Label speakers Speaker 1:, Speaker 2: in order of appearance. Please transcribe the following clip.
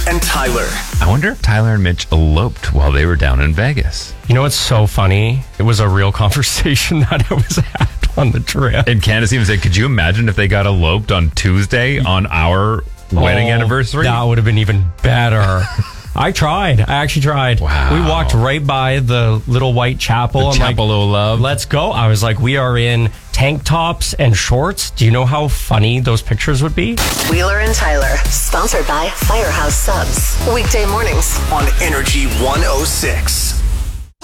Speaker 1: and Tyler.
Speaker 2: I wonder if Tyler and Mitch eloped while they were down in Vegas.
Speaker 3: You know what's so funny? It was a real conversation that I was had on the trip.
Speaker 2: And Candace even said, could you imagine if they got eloped on Tuesday on our wedding anniversary?
Speaker 3: That would have been even better. I actually tried.
Speaker 2: Wow.
Speaker 3: We walked right by the little white chapel.
Speaker 2: The Chapel of Love.
Speaker 3: Let's go. I was like, we are in tank tops and shorts. Do you know how funny those pictures would be?
Speaker 4: Wheeler and Tyler, sponsored by Firehouse Subs. Weekday mornings
Speaker 1: on Energy 106.